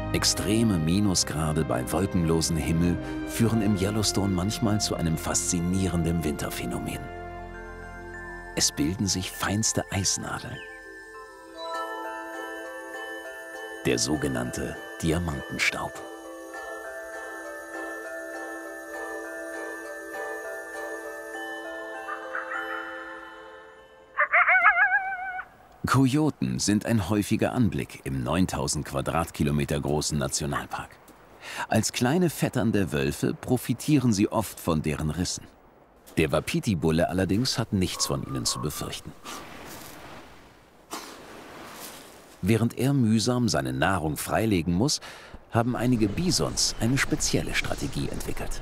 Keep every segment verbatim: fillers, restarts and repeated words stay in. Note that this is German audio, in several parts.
Extreme Minusgrade bei wolkenlosem Himmel führen im Yellowstone manchmal zu einem faszinierenden Winterphänomen. Es bilden sich feinste Eisnadeln. Der sogenannte Diamantenstaub. Kojoten sind ein häufiger Anblick im neuntausend Quadratkilometer großen Nationalpark. Als kleine Vettern der Wölfe profitieren sie oft von deren Rissen. Der Wapiti-Bulle allerdings hat nichts von ihnen zu befürchten. Während er mühsam seine Nahrung freilegen muss, haben einige Bisons eine spezielle Strategie entwickelt.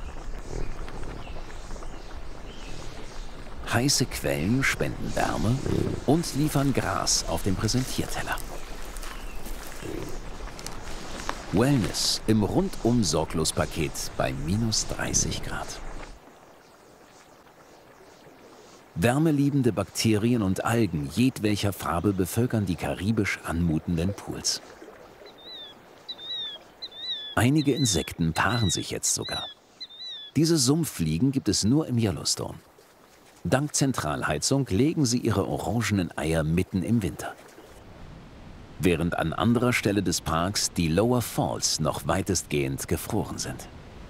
Heiße Quellen spenden Wärme und liefern Gras auf dem Präsentierteller. Wellness im Rundum-Sorglos-Paket bei minus dreißig Grad. Wärmeliebende Bakterien und Algen jedwelcher Farbe bevölkern die karibisch anmutenden Pools. Einige Insekten paaren sich jetzt sogar. Diese Sumpffliegen gibt es nur im Yellowstone. Dank Zentralheizung legen sie ihre orangenen Eier mitten im Winter. Während an anderer Stelle des Parks die Lower Falls noch weitestgehend gefroren sind.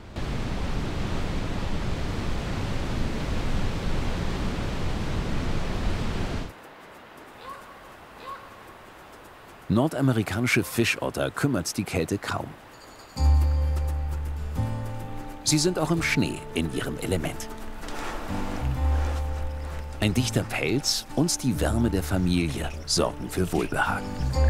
Nordamerikanische Fischotter kümmert die Kälte kaum. Sie sind auch im Schnee in ihrem Element. Ein dichter Pelz und die Wärme der Familie sorgen für Wohlbehagen.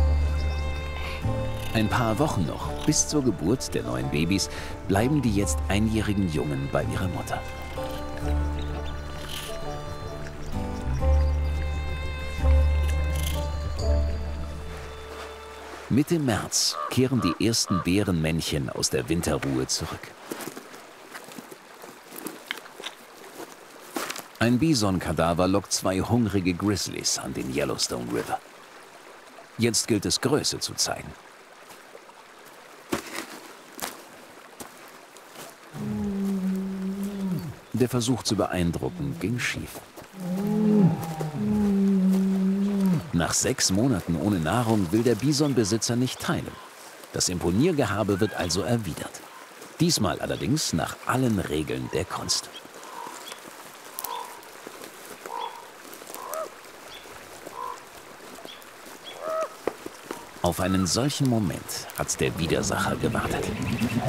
Ein paar Wochen noch bis zur Geburt der neuen Babys bleiben die jetzt einjährigen Jungen bei ihrer Mutter. Mitte März kehren die ersten Bärenmännchen aus der Winterruhe zurück. Ein Bison-Kadaver lockt zwei hungrige Grizzlies an den Yellowstone River. Jetzt gilt es, Größe zu zeigen. Der Versuch zu beeindrucken ging schief. Nach sechs Monaten ohne Nahrung will der Bisonbesitzer nicht teilen. Das Imponiergehabe wird also erwidert. Diesmal allerdings nach allen Regeln der Kunst. Auf einen solchen Moment hat der Widersacher gewartet.